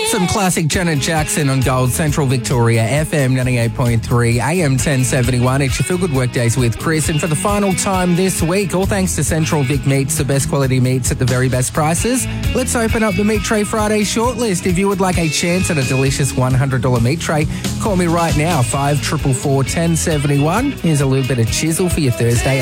Some classic Janet Jackson on Gold, Central Victoria, FM 98.3, AM 1071. It's your Feel Good Workdays with Chris. And for the final time this week, all thanks to Central Vic Meats, the best quality meats at the very best prices. Let's open up the Meat Tray Friday shortlist. If you would like a chance at a delicious $100 meat tray, call me right now, 5444 1071. Here's a little bit of chisel for your Thursday.